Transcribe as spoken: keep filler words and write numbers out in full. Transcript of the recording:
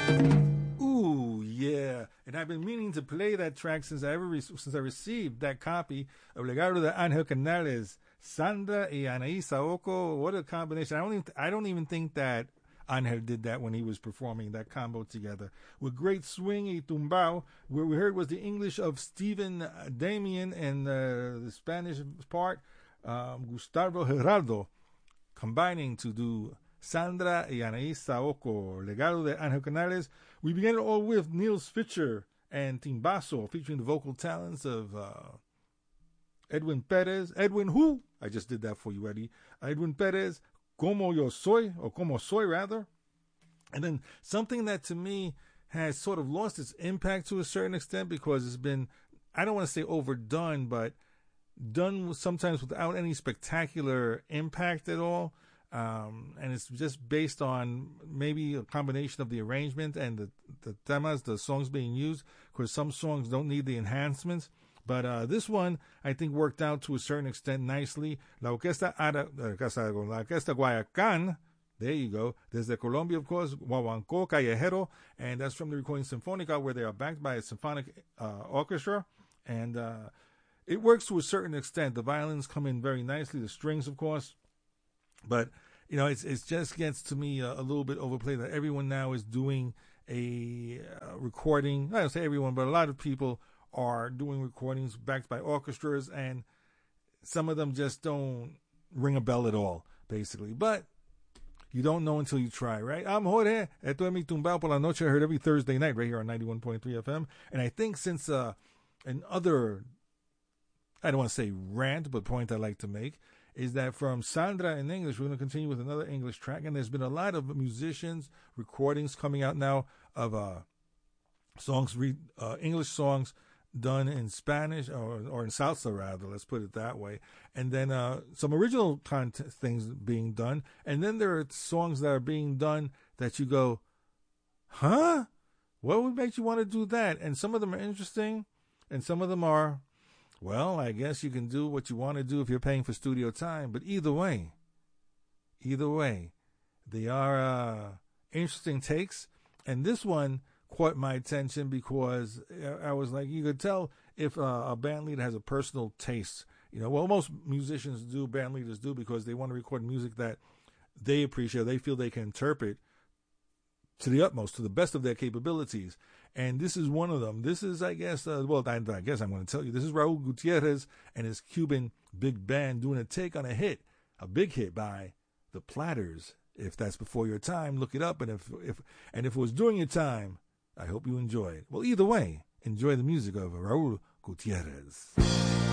Ooh, yeah. And I've been meaning to play that track since I ever re- since I received that copy of Legado de Angel Canales. Sandra y Anaí Saoko. What a combination. I don't even, I don't even think that Angel did that when he was performing that combo together. With great swing y tumbao. What we heard was the English of Stephen Damien and uh, the Spanish part, um, Gustavo Gerardo, combining to do Sandra y Anaí Saoko, Legado de Angel Canales. We began it all with Niels Fischer and Timbaso, featuring the vocal talents of uh, Edwin Perez. Edwin who? I just did that for you, Eddie. Edwin Perez, Como Yo Soy, or Como Soy, rather. And then something that to me has sort of lost its impact to a certain extent because it's been, I don't want to say overdone, but done sometimes without any spectacular impact at all. Um, and it's just based on maybe a combination of the arrangement and the, the temas, the songs being used, because some songs don't need the enhancements. But uh, this one, I think, worked out to a certain extent nicely. La Orquesta, Ara, La Orquesta Guayacán, there you go. Desde Colombia, of course, Guaguancó Callejero, and that's from the recording Sinfónica, where they are backed by a symphonic uh, orchestra. And uh, it works to a certain extent. The violins come in very nicely, the strings, of course. But, you know, it's it just gets to me a, a little bit overplayed that everyone now is doing a uh, recording. I don't say everyone, but a lot of people are doing recordings backed by orchestras, and some of them just don't ring a bell at all, basically. But you don't know until you try, right? I'm Jorge. Esto es mi tumbao por la noche. I heard every Thursday night right here on ninety-one point three F M. And I think since uh, another, I don't want to say rant, but point I like to make, is that from Sandra in English, we're going to continue with another English track. And there's been a lot of musicians, recordings coming out now of uh, songs, re- uh, English songs done in Spanish or, or in salsa, rather. Let's put it that way. And then uh, some original content things being done. And then there are songs that are being done that you go, huh? What would make you want to do that? And some of them are interesting, and some of them are, well, I guess you can do what you want to do if you're paying for studio time. But either way, either way, they are uh, interesting takes. And this one caught my attention because I was like, you could tell if uh, a band leader has a personal taste. You know, well, most musicians do, band leaders do, because they want to record music that they appreciate, they feel they can interpret to the utmost, to the best of their capabilities. And this is one of them. This is, I guess, uh, well, I, I guess I'm going to tell you, this is Raul Gutierrez and his Cuban big band doing a take on a hit, a big hit by The Platters. If that's before your time, look it up. And if, if, and if it was during your time, I hope you enjoy it. Well, either way, enjoy the music of Raul Gutierrez.